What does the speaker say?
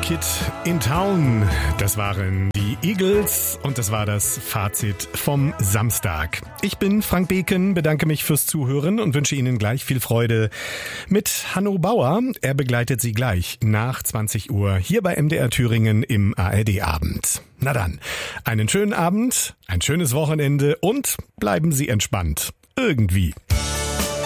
Kid in Town. Das waren die Eagles und das war das Fazit vom Samstag. Ich bin Frank Beken, bedanke mich fürs Zuhören und wünsche Ihnen gleich viel Freude mit Hanno Bauer. Er begleitet Sie gleich nach 20 Uhr hier bei MDR Thüringen im ARD-Abend. Na dann, einen schönen Abend, ein schönes Wochenende und bleiben Sie entspannt. Irgendwie.